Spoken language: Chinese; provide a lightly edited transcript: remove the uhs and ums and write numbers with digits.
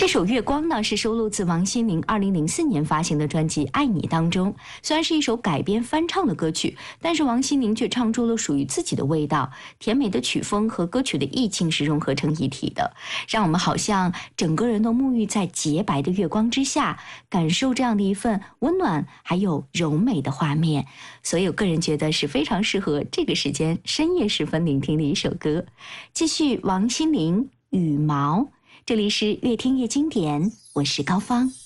这首《月光》呢，是收录自王心凌2004年发行的专辑《爱你》当中。虽然是一首改编翻唱的歌曲，但是王心凌却唱出了属于自己的味道，甜美的曲风和歌曲的意境是融合成一体的，让我们好像整个人都沐浴在洁白的月光之下，感受这样的一份温暖还有柔美的画面。所以我个人觉得是非常适合这个时间深夜时分聆听的一首歌。继续王心凌羽毛，这里是越听越经典，我是高芳。